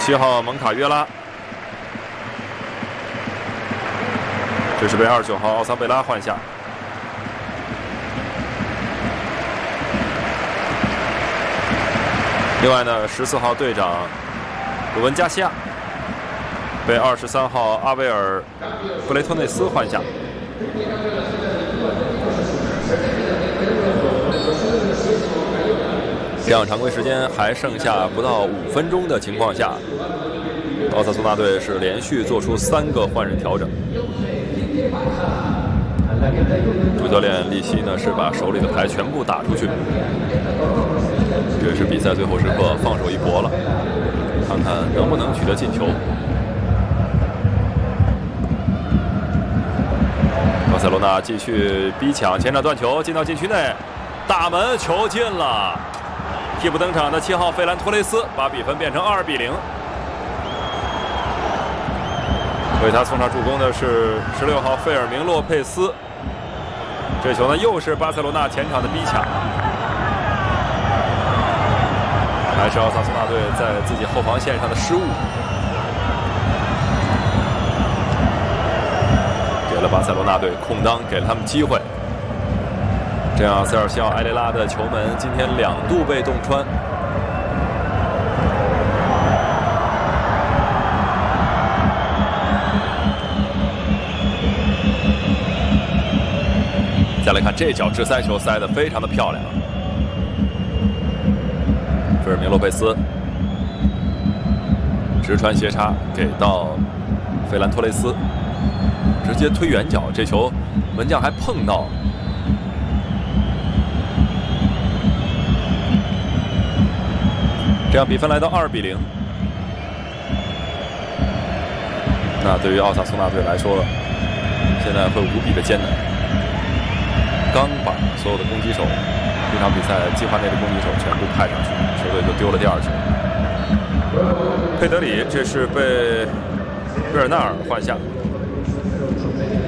7号蒙卡约拉，这是被29号奥桑贝拉换下。另外呢，14号队长鲁文加西亚被23号阿维尔布雷托内斯换下。这样常规时间还剩下不到5分钟的情况下，奥萨苏纳队是连续做出3个换人调整。主教练利希呢是把手里的牌全部打出去，这是比赛最后时刻放手一搏了，看看能不能取得进球。巴塞罗那继续逼抢，前场断球进到禁区内，大门球进了。替补登场的7号费兰托雷斯把比分变成2-0。为他送上助攻的是16号费尔明洛佩斯。这球呢又是巴塞罗那前场的逼抢，还是奥萨苏纳队在自己后防线上的失误，给了巴塞罗那队空当，给了他们机会。这样，塞尔西奥埃雷拉的球门今天2度被洞穿。再来看这脚直塞球，塞得非常的漂亮。费尔明洛佩斯直传斜插给到费兰托雷斯，直接推远角，这球门将还碰到了。这样比分来到2-0。那对于奥萨苏纳队来说，现在会无比的艰难。刚把所有的攻击手，这场比赛计划内的攻击手全部派上去，球队就丢了第2球。佩德里这是被贝尔纳尔换下。